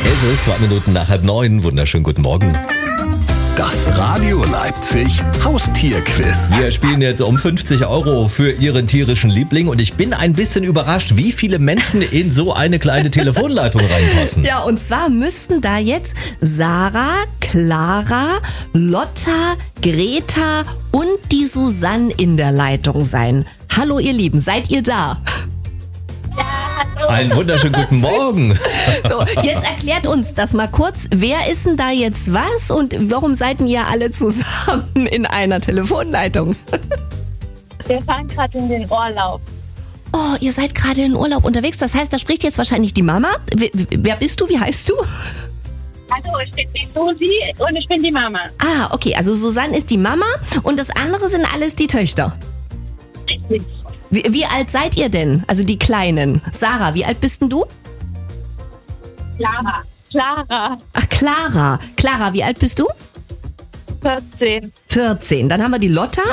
Es ist 2 Minuten nach 8:30. Wunderschönen guten Morgen. Das Radio Leipzig Haustierquiz. Wir spielen jetzt um 50 € für Ihren tierischen Liebling und ich bin ein bisschen überrascht, wie viele Menschen in so eine kleine Telefonleitung reinpassen. Ja, und zwar müssten da jetzt Sarah, Clara, Lotta, Greta und die Susanne in der Leitung sein. Hallo ihr Lieben, seid ihr da? Einen wunderschönen guten Morgen. So, jetzt erklärt uns das mal kurz. Wer ist denn da jetzt was und warum seid ihr alle zusammen in einer Telefonleitung? Wir fahren gerade in den Urlaub. Oh, ihr seid gerade in Urlaub unterwegs. Das heißt, da spricht jetzt wahrscheinlich die Mama. Wer bist du? Wie heißt du? Hallo, ich bin die Susi und ich bin die Mama. Ah, okay. Also Susanne ist die Mama und das andere sind alles die Töchter. Richtig. Wie alt seid ihr denn? Also die Kleinen. Sarah, wie alt bist denn du? Clara. Ach, Clara. Clara, wie alt bist du? 14. 14. Dann haben wir die Lotta.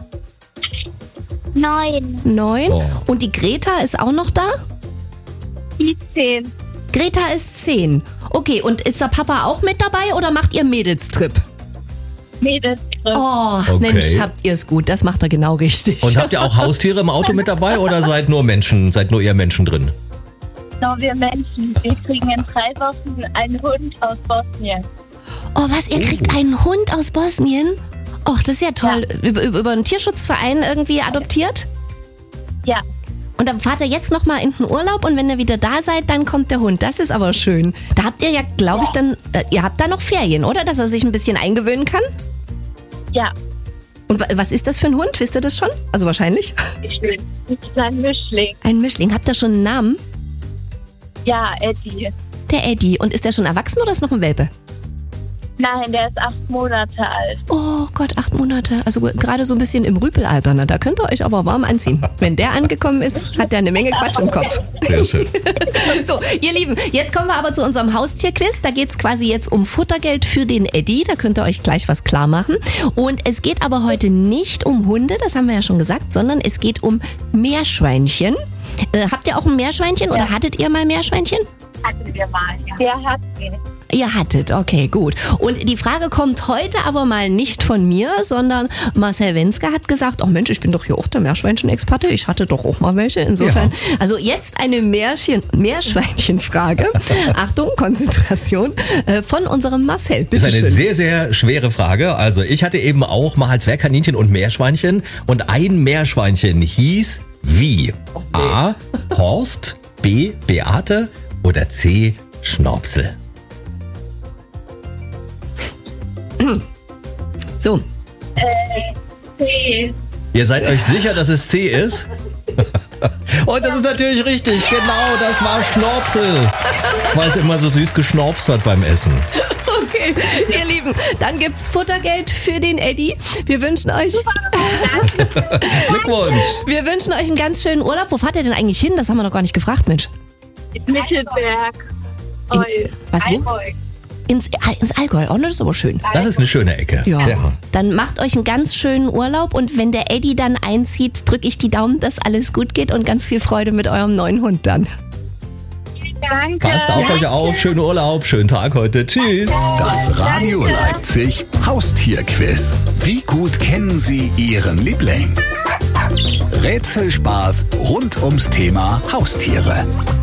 9. 9. Oh. Und die Greta ist auch noch da? Die 10. Greta ist 10. Okay, und ist der Papa auch mit dabei oder macht ihr Mädelstrip? Mädels. Oh, Okay. Mensch, habt ihr es gut. Das macht er genau richtig. Und habt ihr auch Haustiere im Auto mit dabei oder seid nur ihr Menschen drin? Nur wir Menschen. Wir kriegen in 3 Wochen einen Hund aus Bosnien. Oh, was? Ihr kriegt einen Hund aus Bosnien? Och, das ist ja toll. Über einen Tierschutzverein irgendwie adoptiert? Ja. Und dann fahrt ihr jetzt nochmal in den Urlaub und wenn ihr wieder da seid, dann kommt der Hund. Das ist aber schön. Da habt ihr ja, glaube ich, dann, ihr habt da noch Ferien, oder? Dass er sich ein bisschen eingewöhnen kann? Ja. Und was ist das für ein Hund? Wisst ihr das schon? Also wahrscheinlich. Ich bin ein Mischling. Ein Mischling. Habt ihr schon einen Namen? Ja, Eddie. Der Eddie. Und ist der schon erwachsen oder ist noch ein Welpe? Nein, der ist 8 Monate alt. Oh Gott, 8 Monate. Also gerade so ein bisschen im Rüpelalter. Ne? Da könnt ihr euch aber warm anziehen. Wenn der angekommen ist, hat der eine Menge Quatsch im Kopf. Sehr schön. So, ihr Lieben, jetzt kommen wir aber zu unserem Haustierquiz. Da geht's quasi jetzt um Futtergeld für den Eddie. Da könnt ihr euch gleich was klar machen. Und es geht aber heute nicht um Hunde, das haben wir ja schon gesagt, sondern es geht um Meerschweinchen. Habt ihr auch ein Meerschweinchen oder hattet ihr mal Meerschweinchen? Hatten wir mal, ja. Der hat ihn. Ihr hattet, okay, gut. Und die Frage kommt heute aber mal nicht von mir, sondern Marcel Wenske hat gesagt, oh Mensch, ich bin doch hier auch der Meerschweinchen-Experte, ich hatte doch auch mal welche. Insofern, Also jetzt eine Meerschweinchenfrage. Achtung, Konzentration, von unserem Marcel. Bitte Das ist eine schön. sehr, sehr schwere Frage. Also ich hatte eben auch mal Zwergkaninchen und Meerschweinchen und ein Meerschweinchen hieß wie? A. Horst, B. Beate oder C. Schnopsel? So, C. Ihr seid euch sicher, dass es C ist? Und das ist natürlich richtig, genau, das war Schnopsel. Weil es immer so süß geschnopst hat beim Essen. okay, ihr Lieben, dann gibt's Futtergeld für den Eddie. Wir wünschen euch Glückwunsch. einen ganz schönen Urlaub. Wo fahrt ihr denn eigentlich hin? Das haben wir noch gar nicht gefragt, Mensch. Mittelberg. Was, wo? Allgäu. Ins Allgäu. Oh, das ist aber schön. Das ist eine schöne Ecke. Ja. Dann macht euch einen ganz schönen Urlaub und wenn der Eddie dann einzieht, drücke ich die Daumen, dass alles gut geht und ganz viel Freude mit eurem neuen Hund dann. Danke. Passt auf euch auf, schönen Urlaub, schönen Tag heute. Tschüss. Das Radio Leipzig Haustierquiz. Wie gut kennen Sie Ihren Liebling? Rätselspaß rund ums Thema Haustiere.